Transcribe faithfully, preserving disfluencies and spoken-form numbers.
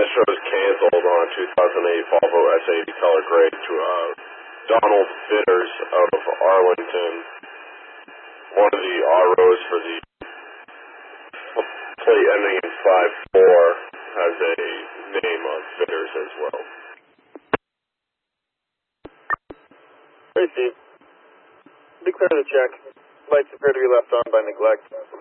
show is canceled on two thousand eight Volvo S eighty color gray to uh, Donald Fitters out of Arlington. One of the R Os for the plate ending in five four has a name on Fitters as well. Hey, Steve. Be clear to check. Lights appear to be left on by neglect.